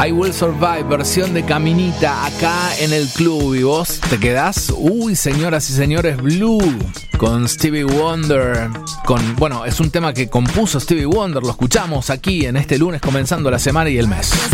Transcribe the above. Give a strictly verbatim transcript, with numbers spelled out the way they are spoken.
I Will Survive, versión de Caminita, acá en el club. ¿Y vos te quedás? Uy, señoras y señores, Blue con Stevie Wonder. Con, bueno, es un tema que compuso Stevie Wonder. Lo escuchamos aquí en este lunes comenzando la semana y el mes.